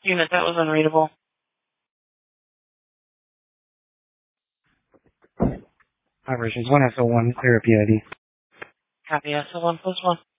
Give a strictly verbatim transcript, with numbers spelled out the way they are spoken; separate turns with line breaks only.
Unit, that was unreadable.
Operations one S O one, therapy I D.
Copy, S O one plus one.